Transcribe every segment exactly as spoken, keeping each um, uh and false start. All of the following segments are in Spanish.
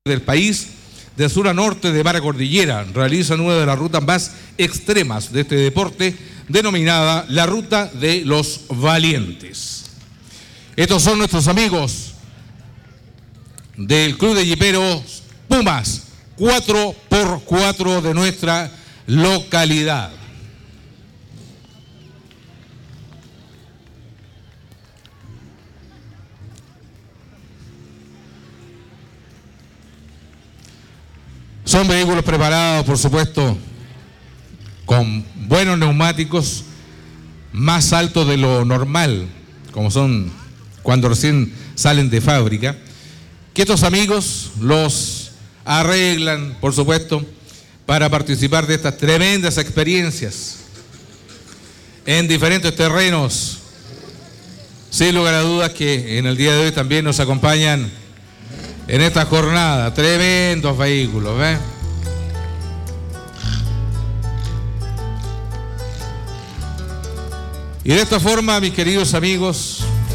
del país, de sur a norte, de mar a cordillera, realizan una de las rutas más extremas de este deporte, denominada la Ruta de los Valientes. Estos son nuestros amigos del Club de Jiperos Pumas, cuatro por cuatro de nuestra localidad. Son vehículos preparados, por supuesto, con buenos neumáticos, más altos de lo normal, como son cuando recién salen de fábrica, que estos amigos los arreglan, por supuesto, para participar de estas tremendas experiencias en diferentes terrenos. Sin lugar a dudas que en el día de hoy también nos acompañan en esta jornada tremendos vehículos, ¿eh? Y de esta forma, mis queridos amigos,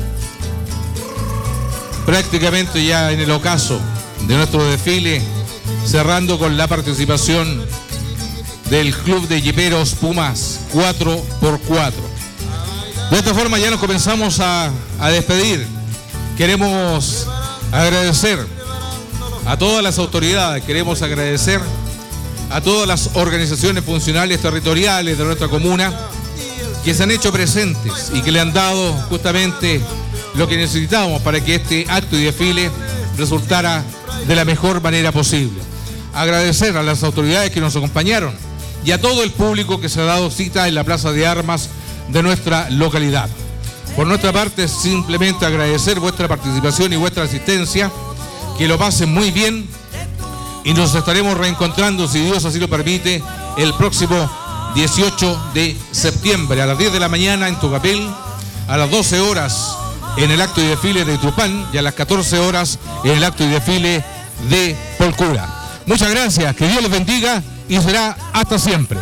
prácticamente ya en el ocaso de nuestro desfile, cerrando con la participación del Club de Jiperos Pumas cuatro por cuatro. De esta forma ya nos comenzamos a, a despedir. Queremos agradecer a todas las autoridades, queremos agradecer a todas las organizaciones funcionales territoriales de nuestra comuna que se han hecho presentes y que le han dado justamente lo que necesitábamos para que este acto y desfile resultara de la mejor manera posible. Agradecer a las autoridades que nos acompañaron y a todo el público que se ha dado cita en la Plaza de Armas de nuestra localidad. Por nuestra parte, simplemente agradecer vuestra participación y vuestra asistencia, que lo pasen muy bien y nos estaremos reencontrando, si Dios así lo permite, el próximo dieciocho de septiembre a las diez de la mañana en Tucapel, a las doce horas en el acto y desfile de Trupán y a las catorce horas en el acto y desfile de Polcura. Muchas gracias, que Dios les bendiga y será hasta siempre.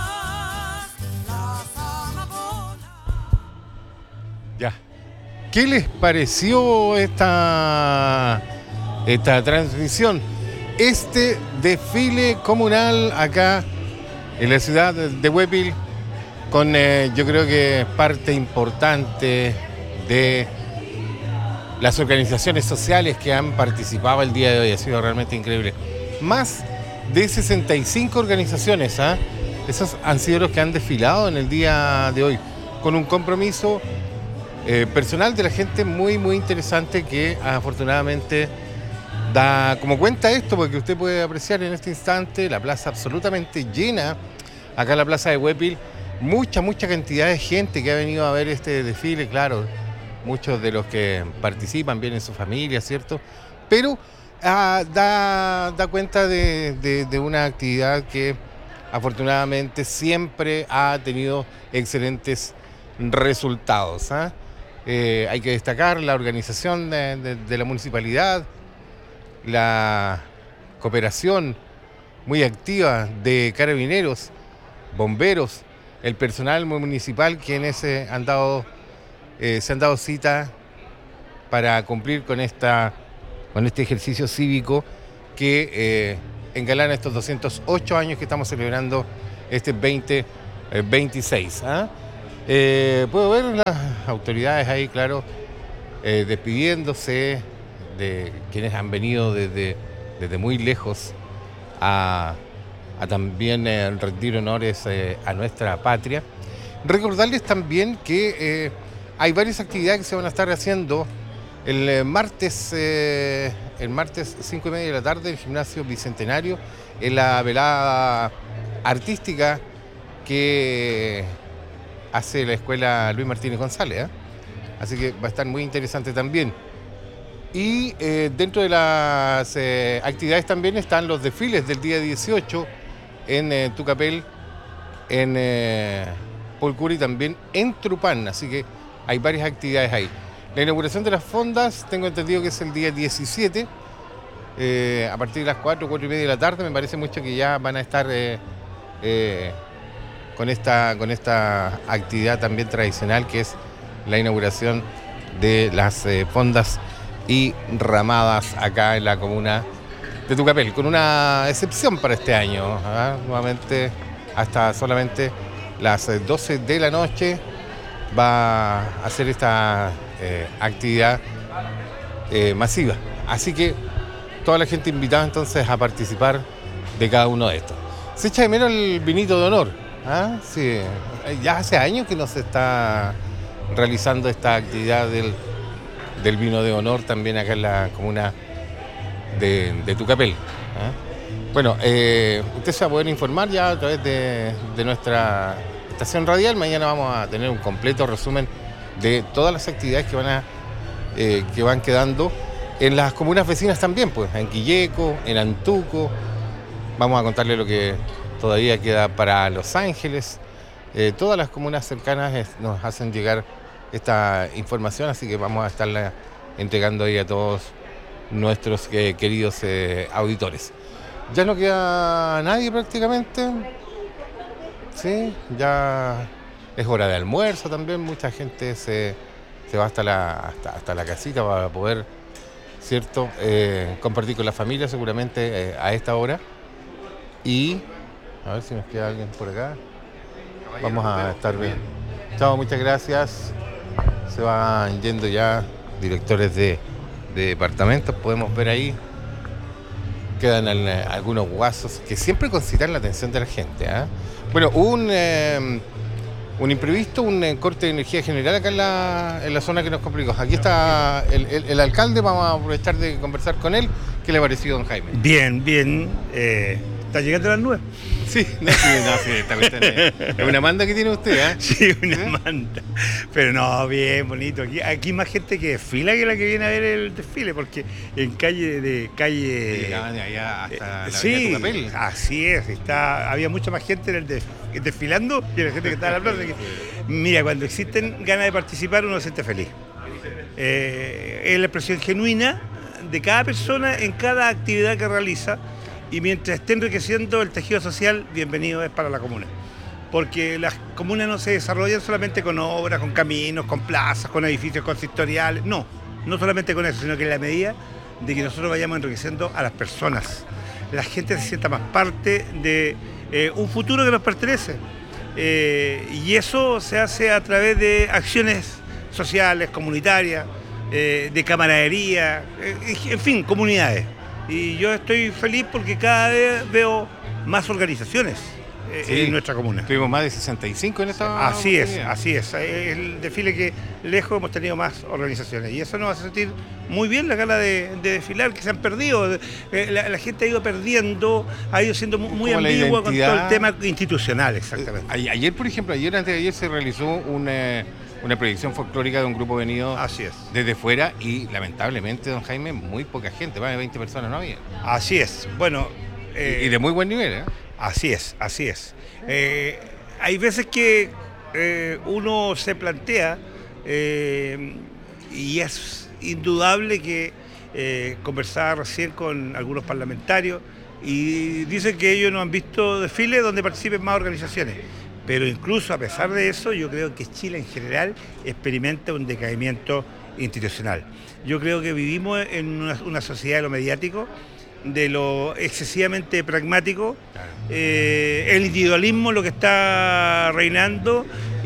Ya. ¿Qué les pareció esta, esta transmisión? Este desfile comunal acá en la ciudad de Huépil, con eh, yo creo que parte importante de las organizaciones sociales que han participado el día de hoy. Ha sido realmente increíble. Más de sesenta y cinco organizaciones, ¿eh? Esos han sido los que han desfilado en el día de hoy, con un compromiso eh, personal de la gente muy, muy interesante que afortunadamente da como cuenta esto, porque usted puede apreciar en este instante la plaza absolutamente llena, acá en la plaza de Huépil, mucha, mucha cantidad de gente que ha venido a ver este desfile, claro, muchos de los que participan vienen su familia, ¿cierto? Pero ah, da, da cuenta de, de, de una actividad que afortunadamente siempre ha tenido excelentes resultados, ¿eh? Eh, hay que destacar la organización de, de, de la municipalidad, la cooperación muy activa de carabineros, bomberos, el personal municipal, quienes eh, han dado, eh, se han dado cita para cumplir con, esta, con este ejercicio cívico que eh, engalana estos doscientos ocho años que estamos celebrando este veinte veintiséis. ¿eh? Eh, puedo ver las autoridades ahí, claro, eh, despidiéndose de quienes han venido desde, desde muy lejos a, a también eh, rendir honores eh, a nuestra patria. Recordarles también que eh, hay varias actividades que se van a estar haciendo el eh, martes, eh, el martes cinco y media de la tarde, en el Gimnasio Bicentenario, en la velada artística que hace la Escuela Luis Martínez González, ¿eh? Así que va a estar muy interesante también. Y eh, dentro de las eh, actividades también están los desfiles del día dieciocho en eh, Tucapel, en eh, Polcura y también en Trupán, así que hay varias actividades ahí. La inauguración de las fondas, tengo entendido que es el día diecisiete, eh, a partir de las cuatro, cuatro y media de la tarde. Me parece mucho que ya van a estar eh, eh, con, esta, con esta actividad también tradicional, que es la inauguración de las eh, fondas y ramadas acá en la comuna de Tucapel, con una excepción para este año. ¿Ah? Nuevamente, hasta solamente las doce de la noche va a hacer esta eh, actividad eh, masiva. Así que toda la gente invitada entonces a participar de cada uno de estos. Se echa de menos el vinito de honor. ¿Ah? Sí, ya hace años que no se está realizando esta actividad del, del vino de honor también acá en la comuna de, de Tucapel. ¿Ah? Bueno, eh, usted se va a poder informar ya a través de, de nuestra estación radial. Mañana vamos a tener un completo resumen de todas las actividades que van a eh, que van quedando en las comunas vecinas también, pues, en Quilleco, en Antuco. Vamos a contarle lo que todavía queda para Los Ángeles. Eh, todas las comunas cercanas es, nos hacen llegar esta información, así que vamos a estarla entregando ahí a todos nuestros eh, queridos eh, auditores. Ya no queda nadie prácticamente. Sí, ya es hora de almuerzo también. Mucha gente se, se va hasta la, hasta, hasta la casita para poder, ¿cierto? Eh, compartir con la familia seguramente eh, a esta hora. Y a ver si nos queda alguien por acá. Vamos a estar bien. Chao, muchas gracias. Se van yendo ya directores de, de departamentos. Podemos ver ahí. Quedan el, algunos guasos que siempre concitan la atención de la gente. ¿eh? Bueno, hubo un, eh, un imprevisto, un eh, corte de energía general acá en la, en la zona que nos complicó. Aquí está el, el, el alcalde, vamos a aprovechar de conversar con él. ¿Qué le ha parecido, don Jaime? Bien, bien. Eh, ¿Está llegando a las nueve? Sí, no, sí, no, sí, esta cuestión es, es una manda que tiene usted, ¿eh? Sí, una ¿Eh? manda. Pero no, bien, bonito. Aquí, aquí más gente que desfila que la que viene a ver el desfile, porque en calle de calle. Llegaban de allá hasta eh, la sí, avenida Tucapel. así es. Está, había mucha más gente en el def, desfilando que la gente que estaba en la plaza. Que, mira, cuando existen ganas de participar, uno se siente feliz. Eh, es la expresión genuina de cada persona en cada actividad que realiza. Y mientras esté enriqueciendo el tejido social, bienvenido es para la comuna. Porque las comunas no se desarrollan solamente con obras, con caminos, con plazas, con edificios consistoriales. No, no solamente con eso, sino que en la medida de que nosotros vayamos enriqueciendo a las personas. La gente se sienta más parte de eh, un futuro que nos pertenece. Eh, y eso se hace a través de acciones sociales, comunitarias, eh, de camaradería, eh, en fin, comunidades. Y yo estoy feliz porque cada vez veo más organizaciones eh, Sí, en nuestra comuna. Tuvimos más de sesenta y cinco en esta Así es, oportunidad. así es. Es el desfile que lejos hemos tenido más organizaciones. Y eso nos hace sentir muy bien la gana de, de desfilar, que se han perdido. Eh, La, la gente ha ido perdiendo, ha ido siendo muy, muy Como la ambigua con todo el identidad. tema institucional, exactamente. A- Ayer, por ejemplo, ayer antes de ayer se realizó una, una proyección folclórica de un grupo venido Así es. desde fuera y lamentablemente, don Jaime, muy poca gente, más de veinte personas no había. Así es. Bueno. eh, Y, y de muy buen nivel, ¿eh? Así es, así es. Eh, hay veces que eh, uno se plantea, eh, y es indudable que eh, conversaba recién con algunos parlamentarios y dicen que ellos no han visto desfiles donde participen más organizaciones. Pero incluso a pesar de eso, yo creo que Chile en general experimenta un decaimiento institucional. Yo creo que vivimos en una, una sociedad de lo mediático, de lo excesivamente pragmático, eh, el individualismo lo que está reinando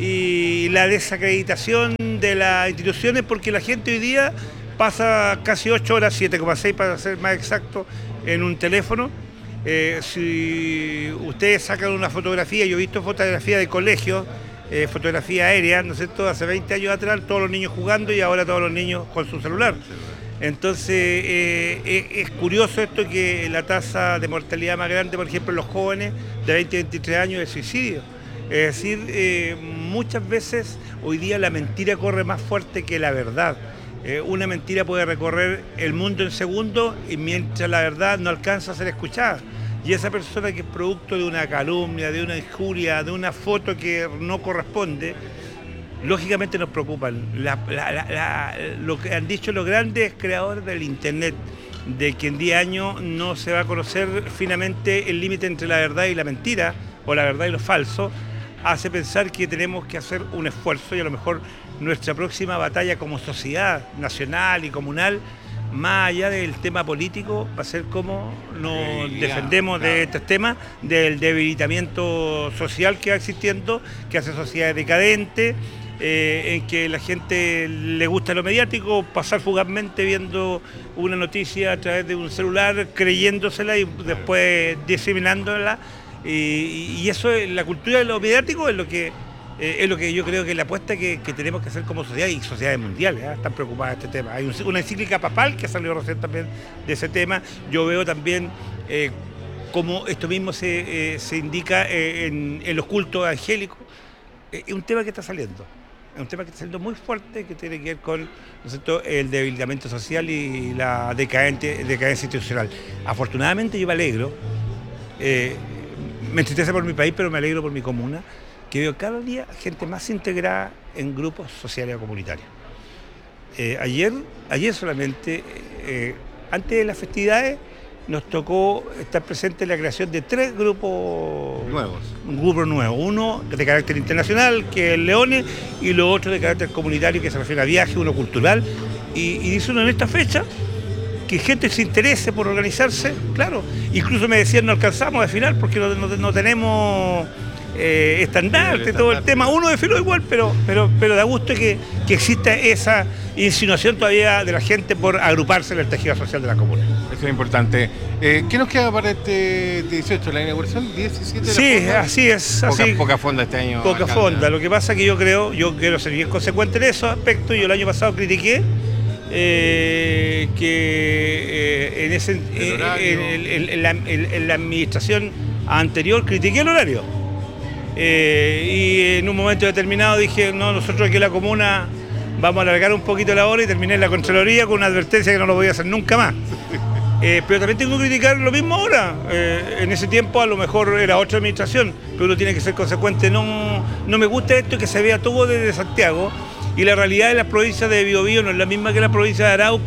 y la desacreditación de las instituciones, porque la gente hoy día pasa casi ocho horas, siete coma seis para ser más exacto, en un teléfono. Eh, si ustedes sacan una fotografía, yo he visto fotografías de colegios, eh, fotografía aérea, ¿no es cierto? Hace veinte años atrás todos los niños jugando y ahora todos los niños con su celular. Entonces, eh, es, es curioso esto, que la tasa de mortalidad más grande, por ejemplo, en los jóvenes de veinte a veintitrés años es suicidio. Es decir, eh, muchas veces hoy día la mentira corre más fuerte que la verdad. Eh, una mentira puede recorrer el mundo en segundos y mientras la verdad no alcanza a ser escuchada. Y esa persona que es producto de una calumnia, de una injuria, de una foto que no corresponde, lógicamente nos preocupan. La, la, la, la, lo que han dicho los grandes creadores del Internet, de que en diez años no se va a conocer finamente el límite entre la verdad y la mentira, o la verdad y lo falso, hace pensar que tenemos que hacer un esfuerzo y a lo mejor nuestra próxima batalla como sociedad nacional y comunal más allá del tema político, va a ser cómo nos sí, defendemos claro. de estos temas, del debilitamiento social que va existiendo, que hace sociedades decadentes, eh, en que la gente le gusta lo mediático, pasar fugazmente viendo una noticia a través de un celular, creyéndosela y después diseminándola. Y, y eso, la cultura de lo mediático es lo que eh, es lo que yo creo que es la apuesta que, que tenemos que hacer como sociedad y sociedades mundiales, ¿eh? Están preocupadas de este tema. Hay un, una encíclica papal que salió recién también de ese tema. Yo veo también eh, cómo esto mismo se, eh, se indica eh, en, en los cultos angélicos. Eh, es un tema que está saliendo. Es un tema que está saliendo muy fuerte, que tiene que ver con, ¿no es cierto?, el debilitamiento social y la decadente, decadencia institucional. Afortunadamente yo me alegro. Eh, Me entristece por mi país, pero me alegro por mi comuna, que veo cada día gente más integrada en grupos sociales o comunitarios. Eh, ayer, ayer solamente, eh, antes de las festividades, nos tocó estar presente en la creación de tres grupos nuevos. Un grupo nuevo, uno de carácter internacional, que es el Leones, y los otros de carácter comunitario, que se refiere a viaje, uno cultural. Y, y dice uno en esta fecha, que gente se interese por organizarse, claro. Incluso me decían, no alcanzamos a desfilar porque no, no, no tenemos eh, estandarte, el todo el tema. Uno desfiló igual, pero, pero, pero da gusto que, que exista esa insinuación todavía de la gente por agruparse en el tejido social de la comuna. Eso es importante. Eh, ¿Qué nos queda para este dieciocho? ¿La inauguración? ¿diecisiete? Sí, fonda? Así es. Poca, así. poca fonda este año. Poca alcalde. fonda. Lo que pasa es que yo creo, yo quiero ser bien consecuente en esos aspectos. Yo el año pasado critiqué Eh, que eh, en, ese, en, en, en, en, la, en, en la administración anterior critiqué el horario eh, y en un momento determinado dije, no, nosotros aquí en la comuna vamos a alargar un poquito la hora, y terminé en la Contraloría con una advertencia que no lo voy a hacer nunca más. Eh, pero también tengo que criticar lo mismo ahora. Eh, en ese tiempo a lo mejor era otra administración, pero uno tiene que ser consecuente. No, no me gusta esto que se vea todo desde Santiago. Y la realidad de las provincias de Biobío no es la misma que la provincia de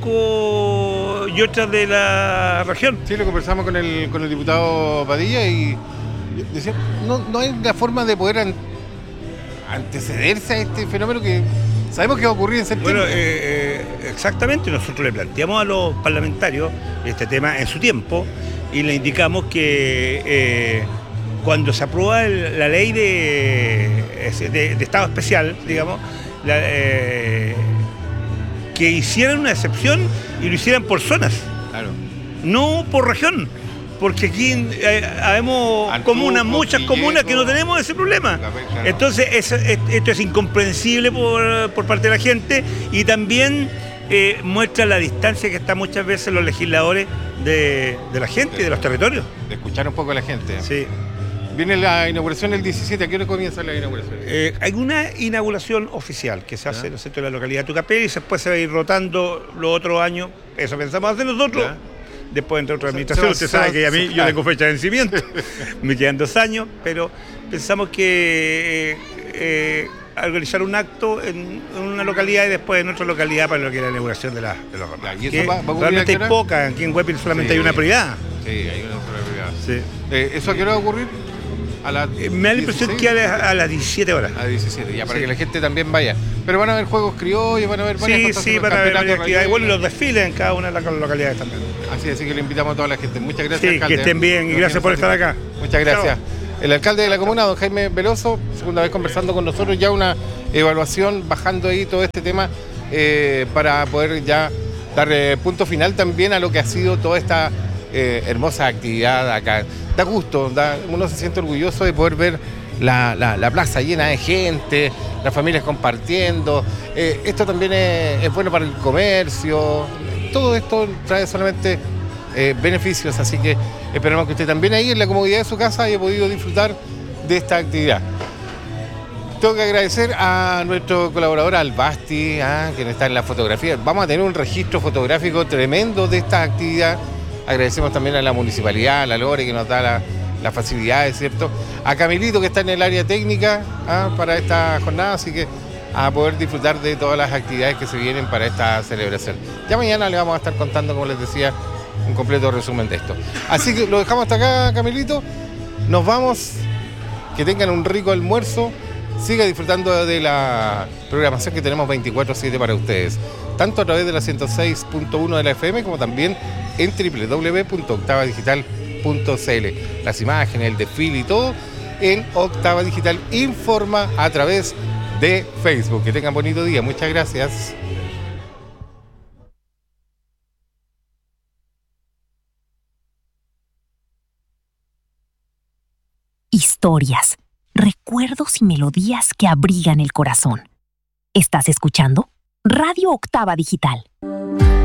Arauco y otras de la región. Sí, lo conversamos con el, con el diputado Padilla y decía, no, no hay una forma de poder an antecederse a este fenómeno que sabemos que va a ocurrir en septiembre. Bueno, eh, eh, exactamente, nosotros le planteamos a los parlamentarios este tema en su tiempo y le indicamos que eh, cuando se aprueba el, la ley de, de, de estado especial, digamos, La, eh, que hicieran una excepción y lo hicieran por zonas, claro. No por región, porque aquí eh, habemos comunas, muchas comunas que no tenemos ese problema. Claro. Entonces es, es, esto es incomprensible por, por parte de la gente y también eh, muestra la distancia que están muchas veces los legisladores de, de la gente, de, de los territorios. De escuchar un poco a la gente. Sí. Viene la inauguración el diecisiete, ¿a qué hora comienza la inauguración? Eh, hay una inauguración oficial que se hace, ¿no es cierto?, en la localidad de Tucapel y después se va a ir rotando los otros años. Eso pensamos hacer nosotros. ¿Ya? Después entre otra administración. Usted sabe que a mí yo tengo fecha de vencimiento, me quedan dos años, pero pensamos que eh, eh, organizar un acto en, en una localidad y después en otra localidad para lo que es la inauguración de, la, de los demás. ¿Y eso va, va a realmente hay poca, aquí en Huepil solamente sí, hay una prioridad. Sí, hay una sola prioridad. Sí. Eh, ¿Eso a qué hora va a ocurrir? A la eh, me da la impresión que a, la, a las diecisiete horas. A las diecisiete, ya para sí, que la gente también vaya. Pero van a haber juegos criollos, van a haber varias sí, cosas. Sí, sí, van a haber varias actividades. Bueno, y los desfiles en cada una de las localidades también. Así, así que le invitamos a toda la gente. Muchas gracias, sí, alcalde. Que estén bien y Nos gracias por estar acá. Muchas gracias. Chao. El alcalde de la comuna, don Jaime Veloso, segunda vez conversando con nosotros, ya una evaluación, bajando ahí todo este tema eh, para poder ya dar eh, punto final también a lo que ha sido toda esta eh, hermosa actividad acá. Da gusto, da, uno se siente orgulloso de poder ver la, la, la plaza llena de gente, las familias compartiendo. Eh, esto también es, es bueno para el comercio. Todo esto trae solamente eh, beneficios, así que esperamos que usted también ahí en la comodidad de su casa haya podido disfrutar de esta actividad. Tengo que agradecer a nuestro colaborador Albasti, ah, quien está en la fotografía. Vamos a tener un registro fotográfico tremendo de esta actividad. Agradecemos también a la municipalidad, a la Lore, que nos da la, las facilidades, ¿cierto? A Camilito, que está en el área técnica ah, para esta jornada, así que a poder disfrutar de todas las actividades que se vienen para esta celebración. Ya mañana le vamos a estar contando, como les decía, un completo resumen de esto. Así que lo dejamos hasta acá, Camilito. Nos vamos. Que tengan un rico almuerzo. siga disfrutando de la programación que tenemos veinticuatro siete para ustedes, tanto a través de la ciento seis punto uno de la F M como también en doble u doble u doble u punto octava digital punto c l. Las imágenes, el desfile y todo en Octava Digital Informa a través de Facebook. Que tengan bonito día. Muchas gracias. Historias, recuerdos y melodías que abrigan el corazón. ¿Estás escuchando? Radio Octava Digital.